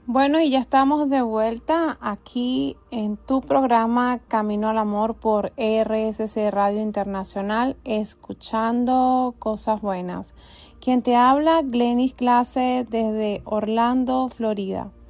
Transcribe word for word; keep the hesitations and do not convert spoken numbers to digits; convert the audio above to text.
Bueno, y ya estamos de vuelta aquí en tu programa Camino al Amor por R S C Radio Internacional, escuchando cosas buenas. Quien te habla, Glenis Clase, desde Orlando, Florida.